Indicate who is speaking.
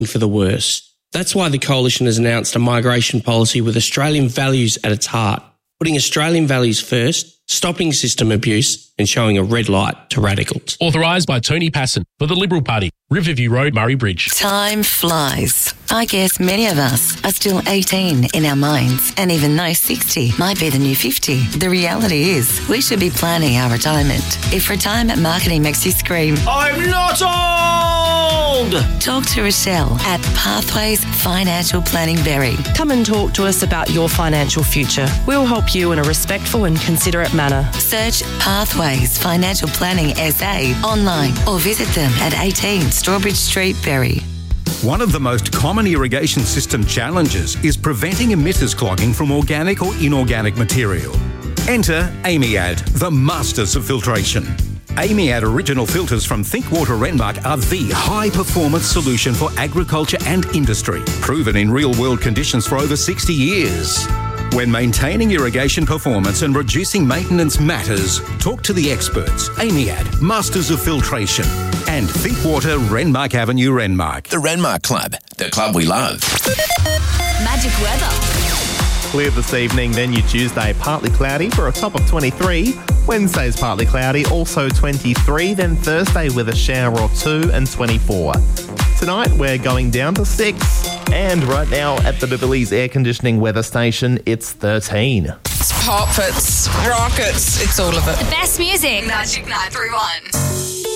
Speaker 1: for the worst. That's why the Coalition has announced a migration policy with Australian values at its heart, putting Australian values first, stopping system abuse and showing a red light to radicals.
Speaker 2: Authorised by Tony Passon for the Liberal Party, Riverview Road, Murray Bridge.
Speaker 3: Time flies. I guess many of us are still 18 in our minds, and even though 60 might be the new 50, the reality is we should be planning our retirement. If retirement marketing makes you scream,
Speaker 4: I'm not old!
Speaker 3: Talk to Rochelle at Pathways Financial Planning Berry.
Speaker 5: Come and talk to us about your financial future. We'll help you in a respectful and considerate manner.
Speaker 3: Search Pathways Financial Planning SA online or visit them at 18 Strawbridge Street, Berry.
Speaker 6: One of the most common irrigation system challenges is preventing emitters clogging from organic or inorganic material. Enter Amiad, the masters of filtration. Amiad original filters from Thinkwater Renmark are the high-performance solution for agriculture and industry, proven in real-world conditions for over 60 years. When maintaining irrigation performance and reducing maintenance matters, talk to the experts. Amiad, Masters of Filtration, and Thinkwater, Renmark Avenue, Renmark.
Speaker 7: The Renmark Club, the club we love.
Speaker 8: Magic weather.
Speaker 9: Clear this evening, then your Tuesday partly cloudy for a top of 23. Wednesday's partly cloudy, also 23. Then Thursday with a shower or two and 24. Tonight we're going down to 6. And right now at the Beverley's air conditioning weather station, it's 13.
Speaker 10: It's pop, it's rock, it's all of it.
Speaker 8: The best music. Magic 931.